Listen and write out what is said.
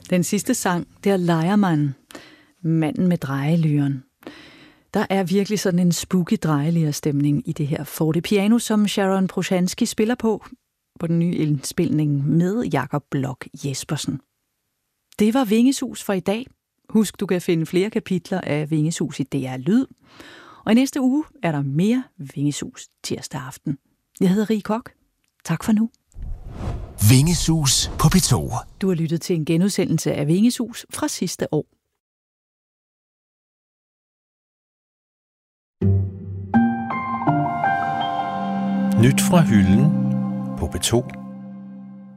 Den sidste sang, det er Lejermand, manden med drejelyren. Der er virkelig sådan en spooky drejelyrstemning i det her fortepiano, som Sharon Proshansky spiller på den nye indspilning med Jakob Bloch Jespersen. Det var Vingesus for i dag. Husk, du kan finde flere kapitler af Vingesus i DR Lyd. Og i næste uge er der mere Vingesus tirsdag aften. Jeg hedder Rie Koch. Tak for nu. Vingesus på P2. Du har lyttet til en genudsendelse af Vingesus fra sidste år. Nyt fra hylden på P2.